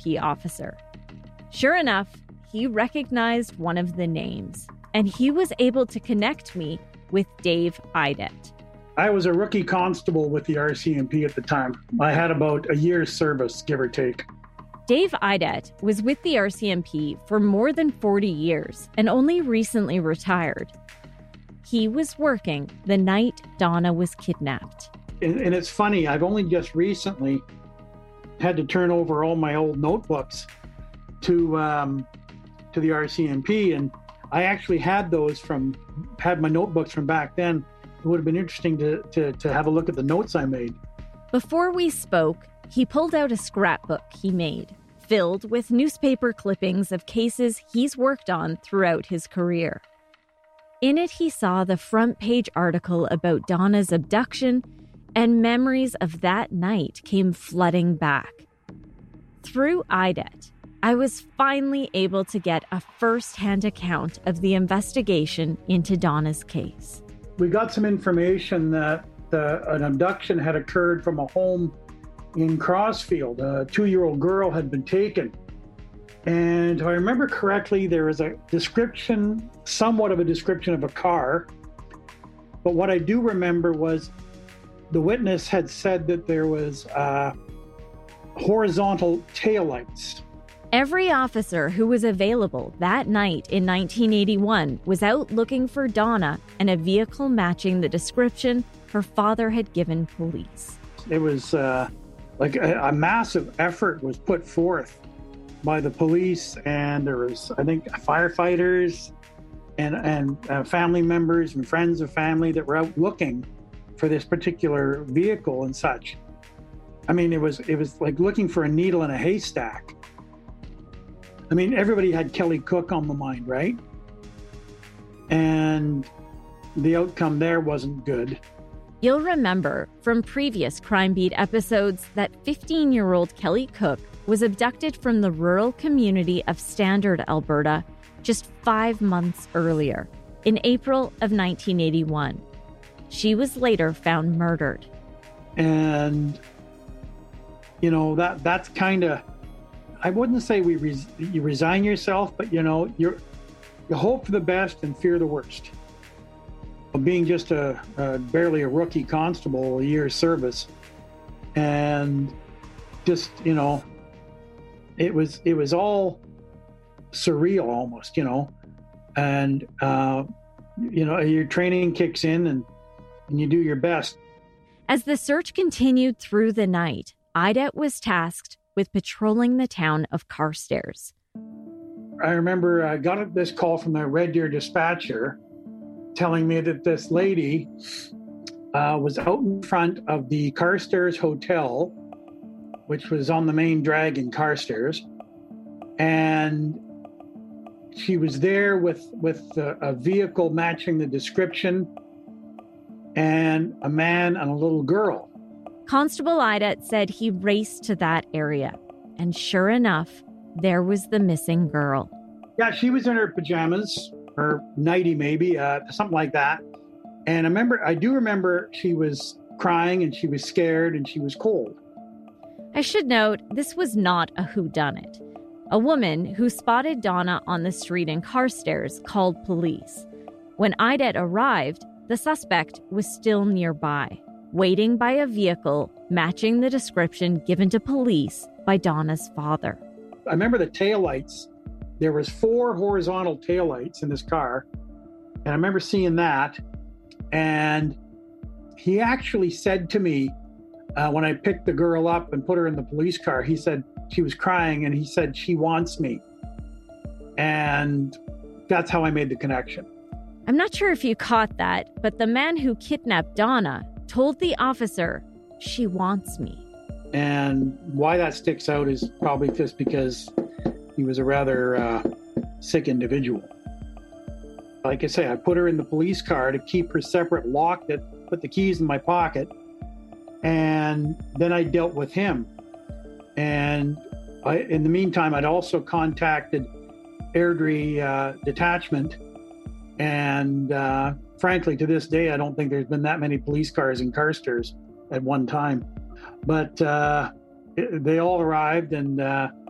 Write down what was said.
RCMP officer. Sure enough, he recognized one of the names, and he was able to connect me with Dave Eidet. I was a rookie constable with the RCMP at the time. I had about a year's service, give or take. Dave Eidet was with the RCMP for more than 40 years and only recently retired. He was working the night Donna was kidnapped. And it's funny, I've only just recently had to turn over all my old notebooks to the RCMP, and I actually had my notebooks from back then. It would have been interesting to have a look at the notes I made. Before we spoke, he pulled out a scrapbook he made, filled with newspaper clippings of cases he's worked on throughout his career. In it, he saw the front page article about Donna's abduction, and memories of that night came flooding back. Through Eidet, I was finally able to get a first-hand account of the investigation into Donna's case. We got some information that an abduction had occurred from a home in Crossfield. A 2-year-old girl had been taken. And if I remember correctly, there was a description, somewhat of a description of a car. But what I do remember was the witness had said that there was horizontal taillights. Every officer who was available that night in 1981 was out looking for Donna and a vehicle matching the description her father had given police. It was like a massive effort was put forth by the police, and there was, I think, firefighters and family members and friends of family that were out looking for this particular vehicle and such. I mean, it was like looking for a needle in a haystack. I mean, everybody had Kelly Cook on the mind, right? And the outcome there wasn't good. You'll remember from previous Crime Beat episodes that 15-year-old Kelly Cook was abducted from the rural community of Standard, Alberta, just 5 months earlier, in April of 1981. She was later found murdered. And, you know, that's kind of, I wouldn't say you resign yourself, but, you know, you hope for the best and fear the worst. Being just barely a rookie constable, a year's service, and just, you know, it was all surreal almost, you know, and, you know, your training kicks in and you do your best. As the search continued through the night, Eidet was tasked with patrolling the town of Carstairs. I remember I got this call from the Red Deer dispatcher telling me that this lady was out in front of the Carstairs Hotel, which was on the main drag in Carstairs, and she was there with a vehicle matching the description and a man and a little girl. Constable Eidet said he raced to that area, and sure enough, there was the missing girl. Yeah, she was in her pajamas, or nightie maybe, something like that. And I do remember she was crying and she was scared and she was cold. I should note, this was not a whodunit. A woman who spotted Donna on the street in Carstairs called police. When Eidet arrived, the suspect was still nearby, waiting by a vehicle matching the description given to police by Donna's father. I remember the taillights. There was 4 horizontal taillights in this car, and I remember seeing that. And he actually said to me, when I picked the girl up and put her in the police car, he said she was crying, and he said, "She wants me." And that's how I made the connection. I'm not sure if you caught that, but the man who kidnapped Donna told the officer, "She wants me." And why that sticks out is probably just because he was a rather sick individual. Like I say, I put her in the police car to keep her separate, locked it, put the keys in my pocket, and then I dealt with him. And in the meantime, I'd also contacted Airdrie Detachment, and frankly, to this day, I don't think there's been that many police cars in Carstairs at one time. But they all arrived, and